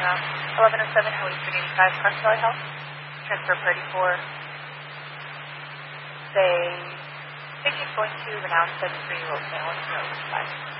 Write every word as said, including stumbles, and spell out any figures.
Um, eleven oh seven, Highway three eighty-five, Carson Valley Health. Transfer party four. They think he's going to renounce seven three Road San Juan Road.